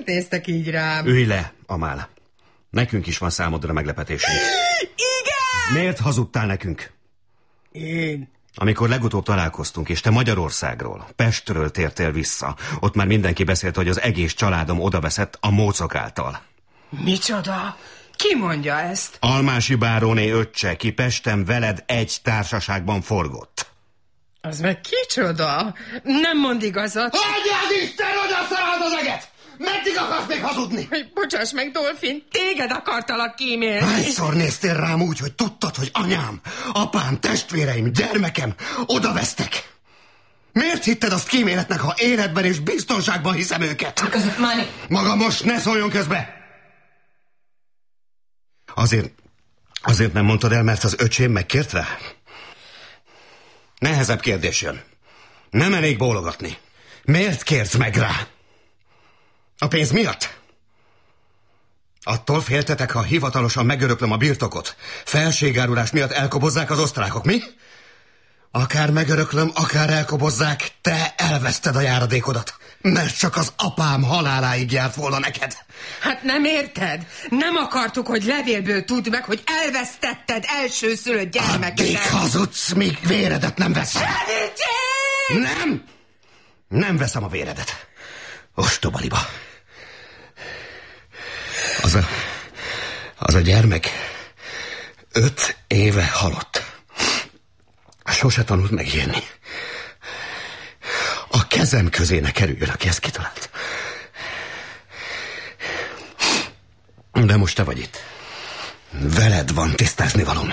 néztek így rám? Ülj le, Amála. Nekünk is van számodra meglepetésünk. Igen! Miért hazudtál nekünk? Én? Amikor legutóbb találkoztunk, és te Magyarországról, Pestről tértél vissza, ott már mindenki beszélt, hogy az egész családom odaveszett a mócok által. Micsoda? Ki mondja ezt? Almási báróné öccse, ki Pesten veled egy társaságban forgott. Az meg kicsoda? Nem mond igazat. Hagyjál Isten, oda szaráld az eget! Meddig akarsz még hazudni? Bocsáss meg, Dolfin, téged akartalak kímélni. Hányszor néztél rám úgy, hogy tudtad, hogy anyám, apám, testvéreim, gyermekem odavesztek? Miért hitted azt kíméletnek, ha életben és biztonságban hiszem őket? Között, Máni. Maga most ne szóljon közbe! Azért nem mondtad el, mert az öcsém megkért rá? Nehezebb kérdés jön. Nem elég bólogatni. Miért kérsz meg rá? A pénz miatt? Attól féltetek, ha hivatalosan megöröklöm a birtokot. Felségárulás miatt elkobozzák az osztrákok, mi? Akár megöröklöm, akár elkobozzák, te elveszted a járadékodat. Mert csak az apám haláláig járt volna neked. Hát nem érted? Nem akartuk, hogy levélből tudd meg, hogy elvesztetted elsőszülött gyermekedet. Addig hazudsz, míg véredet nem veszem. Nem! Nem veszem a véredet. Ostoba liba. Az a gyermek 5 éve halott. Sose tanult megírni. A kezem közé ne kerüljön, aki ezt kitalált. De most te vagy itt. Veled van tisztázni valóm.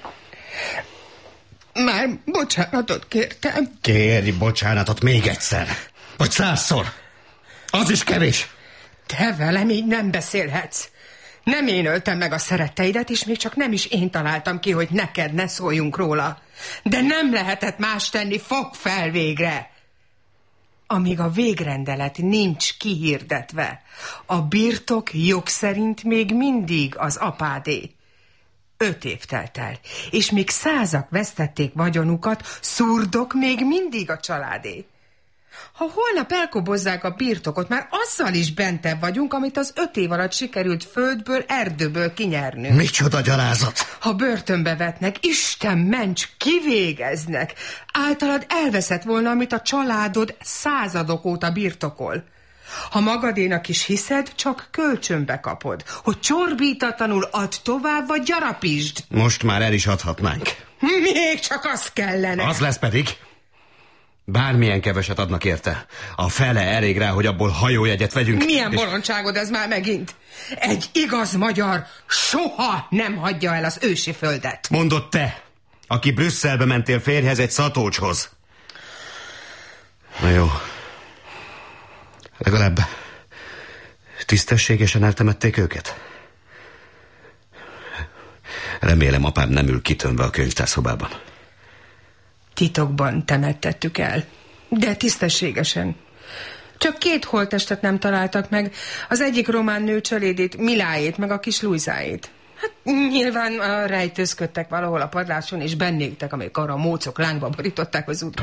Már bocsánatot kértem. Kérj bocsánatot még egyszer. Vagy 100-szor. Az is kevés. Te velem így nem beszélhetsz. Nem én öltem meg a szeretteidet, és még csak nem is én találtam ki, hogy neked ne szóljunk róla. De nem lehetett más tenni, fogd fel végre! Amíg a végrendelet nincs kihirdetve, a birtok jog szerint még mindig az apádé. 5 év telt el, és még 100-ak vesztették vagyonukat, szurdok még mindig a családé. Ha holnap elkobozzák a birtokot, már azzal is bentebb vagyunk, amit az 5 év alatt sikerült földből, erdőből kinyernünk. Micsoda gyalázat! Ha börtönbe vetnek, Isten ments, kivégeznek. Általad elveszett volna, amit a családod századok óta birtokol. Ha magadénak is hiszed, csak kölcsönbe kapod, hogy csorbítatlanul add tovább, vagy gyarapítsd. Most már el is adhatnánk. Még csak az kellene. Az lesz pedig. Bármilyen keveset adnak érte. A fele elég rá, hogy abból hajójegyet vegyünk. Milyen bolondságod ez már megint? Egy igaz magyar soha nem hagyja el az ősi földet. Mondod te, aki Brüsszelbe mentél férjhez egy szatócshoz. Na jó. Legalább tisztességesen eltemették őket? Remélem apám nem ül kitömve a könyvtárszobában. Titokban temettettük el, de tisztességesen. Csak 2 holttestet nem találtak meg, az egyik román nő cselédét, Milájét, meg a kis Lujzájét. Hát nyilván rejtőzködtek valahol a padláson, és bennégtek, amikor a mócok lángba borították az útra.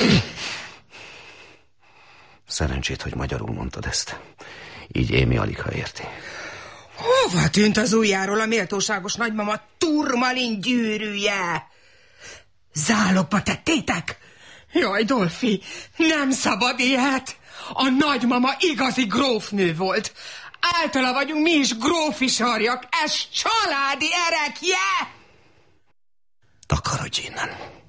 Szerencsét, hogy magyarul mondtad ezt. Így Émi aligha érti. Hova tűnt az ujjáról a méltóságos nagymama turmalin gyűrűje? Zálogba tettétek? Jaj, Dolfi, nem szabad ilyet! A nagymama igazi grófnő volt. Általa vagyunk mi is grófi sarjak. Ez családi erekje! Takarodj innen!